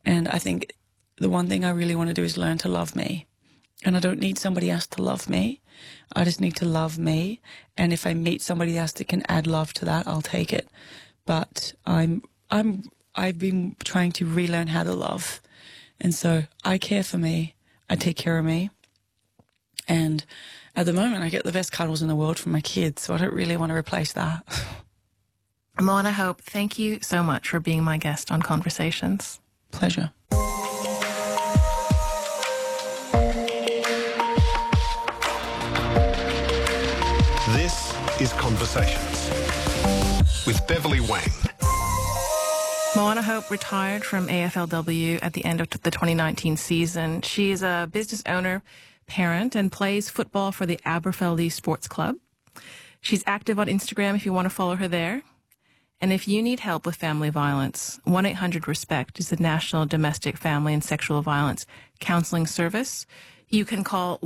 And I think the one thing I really want to do is learn to love me. And I don't need somebody else to love me. I just need to love me. And if I meet somebody else that can add love to that, I'll take it. But I've been trying to relearn how to love. And so I care for me. I take care of me. And at the moment, I get the best cuddles in the world from my kids. So I don't really want to replace that. Moana Hope, thank you so much for being my guest on Conversations. Pleasure. This is Conversations with Beverly Wang. Moana Hope retired from AFLW at the end of the 2019 season. She is a business owner, parent, and plays football for the Aberfeldy Sports Club. She's active on Instagram if you want to follow her there. And if you need help with family violence, 1-800-RESPECT is the National Domestic Family and Sexual Violence Counseling Service. You can call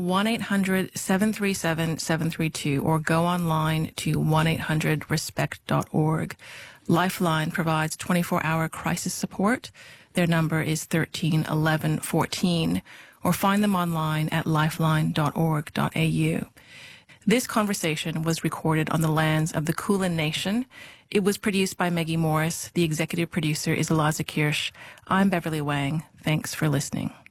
1-800-737-732 or go online to 1-800-RESPECT.org. Lifeline provides 24-hour crisis support. Their number is 131114, or find them online at lifeline.org.au. This conversation was recorded on the lands of the Kulin Nation. It was produced by Maggie Morris. The executive producer is Eliza Kirsch. I'm Beverly Wang. Thanks for listening.